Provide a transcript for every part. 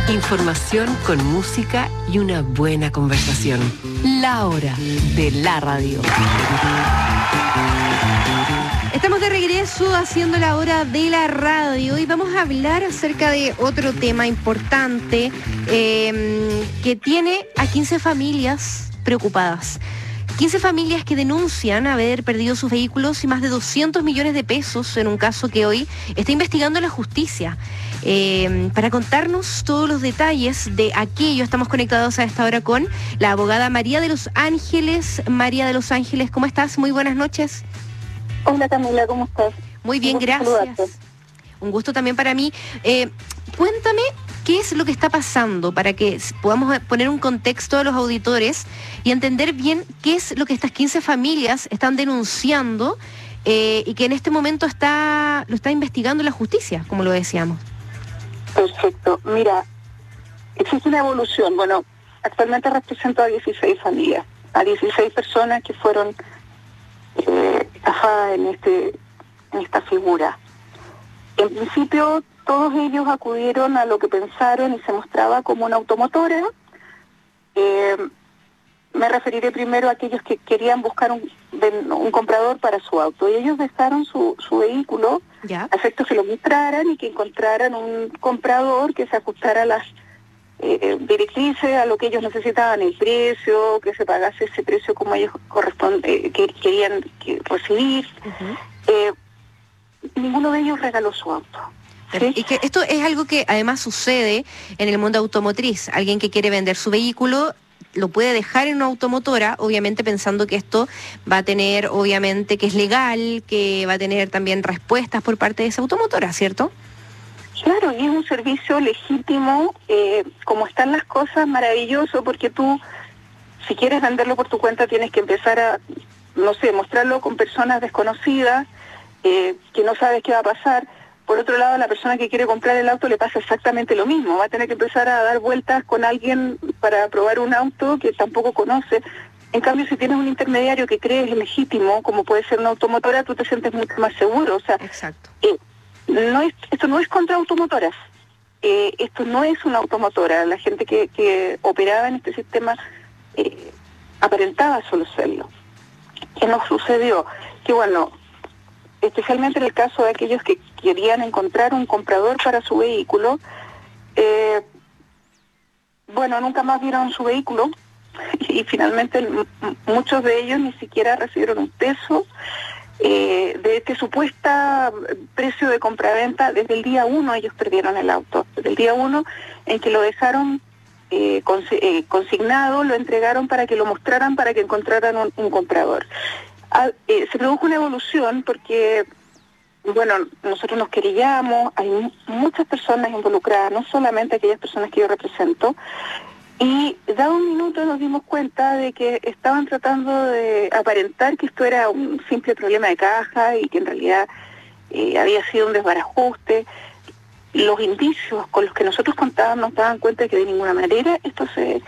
Información con música y una buena conversación. La hora de la radio. Estamos de regreso haciendo la hora de la radio y vamos a hablar acerca de otro tema importante que tiene a 15 familias preocupadas. 15 familias que denuncian haber perdido sus vehículos y más de 200 millones de pesos en un caso que hoy está investigando la justicia. Para contarnos todos los detalles de aquello, estamos conectados a esta hora con la abogada María de los Ángeles. María de los Ángeles, ¿cómo estás? Muy buenas noches. Hola Camila, ¿cómo estás? Muy bien, gracias. Un gusto también para mí. Cuéntame qué es lo que está pasando para que podamos poner un contexto a los auditores y entender bien qué es lo que estas 15 familias están denunciando y que en este momento lo está investigando la justicia, como lo decíamos. Perfecto. Mira, existe una evolución. Bueno, actualmente represento a 16 familias, a 16 personas que fueron estafadas en esta figura. En principio, todos ellos acudieron a lo que pensaron y se mostraba como una automotora. Me referiré primero a aquellos que querían buscar un comprador para su auto. Y ellos dejaron su vehículo a efectos que lo mostraran y que encontraran un comprador que se ajustara a las directrices, a lo que ellos necesitaban, el precio, que se pagase ese precio como ellos querían recibir. Ninguno de ellos regaló su auto. ¿Sí? Y que esto es algo que además sucede en el mundo automotriz. Alguien que quiere vender su vehículo lo puede dejar en una automotora, obviamente pensando que esto va a tener, obviamente, que es legal, que va a tener también respuestas por parte de esa automotora, ¿cierto? Claro, y es un servicio legítimo, como están las cosas, maravilloso, porque tú, si quieres venderlo por tu cuenta, tienes que empezar a, no sé, mostrarlo con personas desconocidas, que no sabes qué va a pasar. Por otro lado, a la persona que quiere comprar el auto le pasa exactamente lo mismo. Va a tener que empezar a dar vueltas con alguien para probar un auto que tampoco conoce. En cambio, si tienes un intermediario que crees legítimo, como puede ser una automotora, tú te sientes mucho más seguro. O sea, exacto. Esto no es contra automotoras. Esto no es una automotora. La gente que operaba en este sistema aparentaba solo serlo. ¿Qué nos sucedió? Que bueno, especialmente en el caso de aquellos que querían encontrar un comprador para su vehículo, nunca más vieron su vehículo y finalmente muchos de ellos ni siquiera recibieron un peso de este supuesto precio de compraventa. Desde el día 1 ellos perdieron el auto, desde el día 1 en que lo dejaron consignado, lo entregaron para que lo mostraran, para que encontraran un comprador. Se produjo una evolución porque, nosotros nos querellamos, hay muchas personas involucradas, no solamente aquellas personas que yo represento, y dado un minuto nos dimos cuenta de que estaban tratando de aparentar que esto era un simple problema de caja y que en realidad había sido un desbarajuste. Los indicios con los que nosotros contábamos nos daban cuenta de que de ninguna manera esto se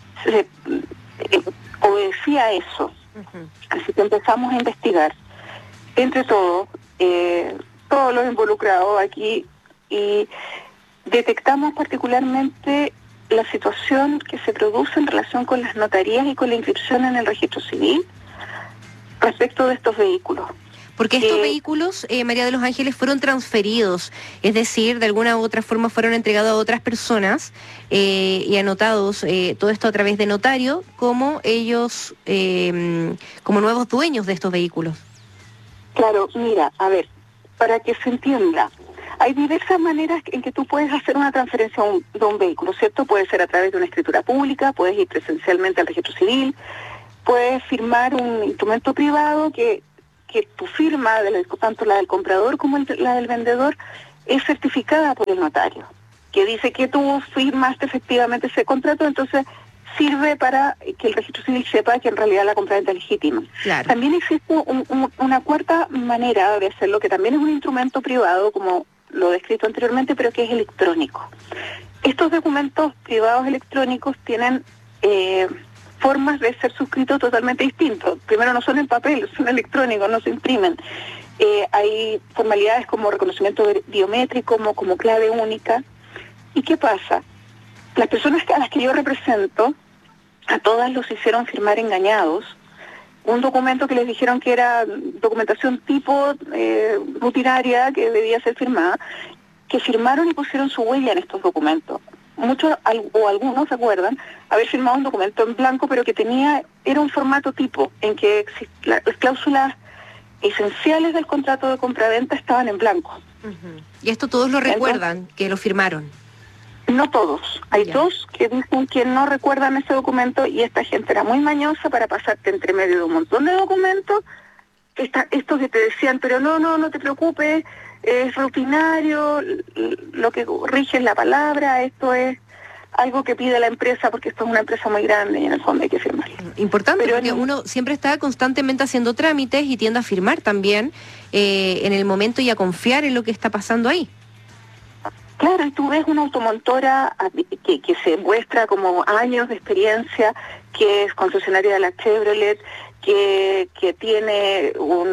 obedecía a eso. Así que empezamos a investigar entre todos los involucrados aquí, y detectamos particularmente la situación que se produce en relación con las notarías y con la inscripción en el registro civil respecto de estos vehículos. Porque estos vehículos, María de los Ángeles, fueron transferidos, es decir, de alguna u otra forma fueron entregados a otras personas y anotados, todo esto a través de notario, como ellos, como nuevos dueños de estos vehículos. Claro, mira, a ver, para que se entienda, hay diversas maneras en que tú puedes hacer una transferencia de un vehículo, ¿cierto? Puede ser a través de una escritura pública, puedes ir presencialmente al registro civil, puedes firmar un instrumento privado que tu firma, tanto la del comprador como la del vendedor, es certificada por el notario, que dice que tú firmaste efectivamente ese contrato, entonces sirve para que el registro civil sepa que en realidad la compraventa es legítima. Claro. También existe una cuarta manera de hacerlo, que también es un instrumento privado, como lo he descrito anteriormente, pero que es electrónico. Estos documentos privados electrónicos tienen formas de ser suscritos totalmente distintos. Primero, no son en papel, son electrónicos, no se imprimen. Hay formalidades como reconocimiento biométrico, como clave única. ¿Y qué pasa? las personas a las que yo represento, a todas los hicieron firmar engañados un documento que les dijeron que era documentación tipo rutinaria que debía ser firmada, que firmaron y pusieron su huella en estos documentos. Muchos o algunos se acuerdan haber firmado un documento en blanco, pero que era un formato tipo, en que las cláusulas esenciales del contrato de compraventa estaban en blanco. Uh-huh. Y esto todos lo recuerdan, entonces, que lo firmaron. No todos. Hay dos que dicen que no recuerdan ese documento, y esta gente era muy mañosa para pasarte entre medio de un montón de documentos. Estos que te decían, pero no te preocupes, es rutinario, lo que rige es la palabra, esto es algo que pide la empresa porque esto es una empresa muy grande y en el fondo hay que firmar. Importante, pero porque uno siempre está constantemente haciendo trámites y tiende a firmar también en el momento y a confiar en lo que está pasando ahí. Claro, y tú ves una automontora que se muestra como años de experiencia, que es concesionaria de la Chevrolet, que tiene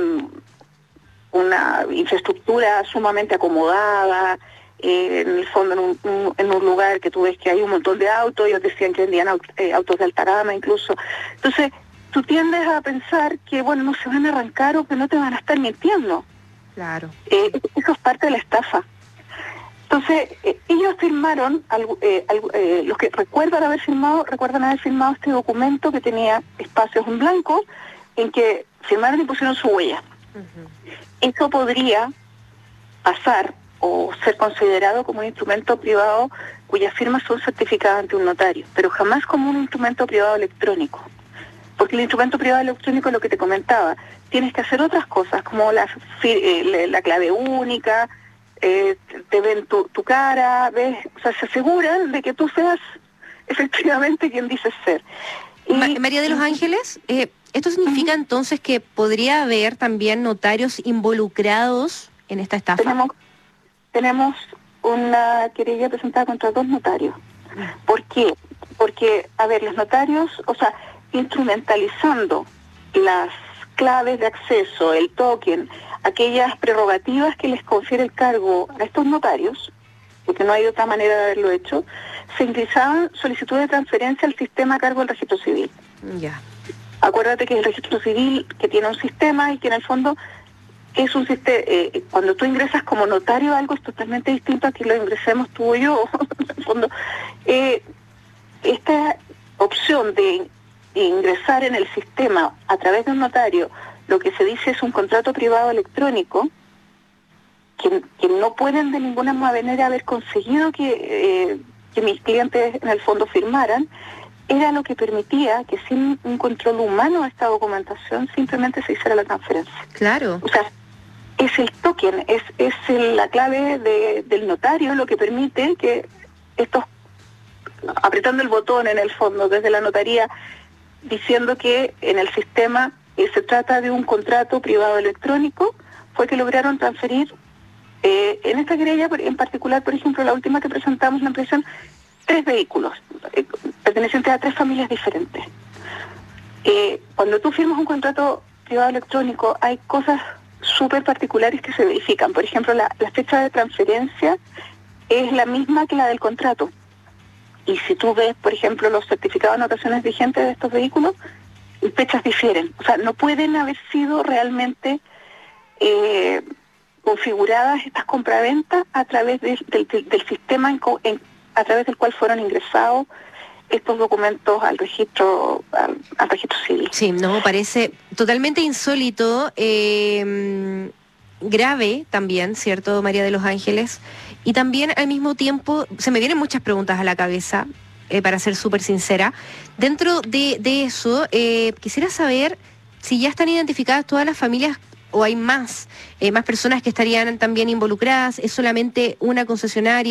una infraestructura sumamente acomodada, en el fondo en un lugar que tú ves que hay un montón de autos, ellos decían que vendían autos de alta gama incluso. Entonces, tú tiendes a pensar que, bueno, no se van a arrancar o que no te van a estar mintiendo. Claro. Eso es parte de la estafa. Entonces, ellos firmaron, los que recuerdan haber firmado este documento que tenía espacios en blanco, en que firmaron y pusieron su huella. Uh-huh. Eso podría pasar o ser considerado como un instrumento privado cuyas firmas son certificadas ante un notario, pero jamás como un instrumento privado electrónico. Porque el instrumento privado electrónico, lo que te comentaba, tienes que hacer otras cosas, como la clave única, te ven tu cara, ves, o sea, se aseguran de que tú seas efectivamente quien dices ser. María de los Ángeles, ¿esto significa entonces que podría haber también notarios involucrados en esta estafa? Tenemos una querella presentada contra 2 notarios. ¿Por qué? Porque, a ver, los notarios, o sea, instrumentalizando las claves de acceso, el token, aquellas prerrogativas que les confiere el cargo a estos notarios, porque no hay otra manera de haberlo hecho, se ingresaban solicitudes de transferencia al sistema a cargo del registro civil. Ya. Acuérdate que el registro civil que tiene un sistema y que en el fondo es un sistema, cuando tú ingresas como notario algo es totalmente distinto a que lo ingresemos tú o yo. En el fondo, esta opción de ingresar en el sistema a través de un notario, lo que se dice es un contrato privado electrónico, que no pueden de ninguna manera haber conseguido que mis clientes en el fondo firmaran, era lo que permitía que sin un control humano de esta documentación simplemente se hiciera la transferencia. Claro. O sea, es el token, es la clave del notario lo que permite que estos, apretando el botón en el fondo desde la notaría, diciendo que en el sistema se trata de un contrato privado electrónico, fue que lograron transferir, en esta querella en particular, por ejemplo, la última que presentamos en la impresión, 3 vehículos pertenecientes a 3 familias diferentes. Cuando tú firmas un contrato privado electrónico hay cosas súper particulares que se verifican. Por ejemplo, la fecha de transferencia es la misma que la del contrato. Y si tú ves, por ejemplo, los certificados de anotaciones vigentes de estos vehículos, fechas difieren. O sea, no pueden haber sido realmente configuradas estas compraventas a través del sistema a través del cual fueron ingresados estos documentos al registro civil. Sí, no, parece totalmente insólito, grave también, ¿cierto, María de los Ángeles? Y también al mismo tiempo se me vienen muchas preguntas a la cabeza, para ser súper sincera. Dentro de eso, quisiera saber si ya están identificadas todas las familias o hay más personas que estarían también involucradas. ¿Es solamente una concesionaria?